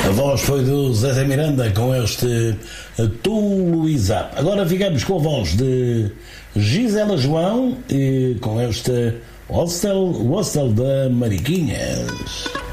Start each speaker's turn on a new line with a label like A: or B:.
A: A voz foi do Zezé Miranda com este Tu Luísa. Agora ficamos com a voz de Gisela João e com este Hostel da Mariquinhas.